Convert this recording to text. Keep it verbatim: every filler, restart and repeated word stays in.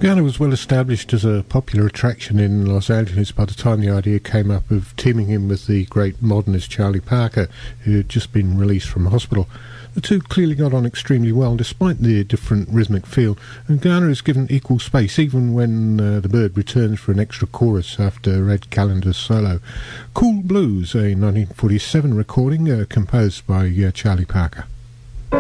Garner was well established as a popular attraction in Los Angeles by the time the idea came up of teaming him with the great modernist Charlie Parker, who had just been released from hospital. The two clearly got on extremely well despite their different rhythmic feel, and Garner is given equal space even when uh, the bird returns for an extra chorus after Red Calendar's solo. Cool Blues, a nineteen forty-seven recording uh, composed by uh, Charlie Parker.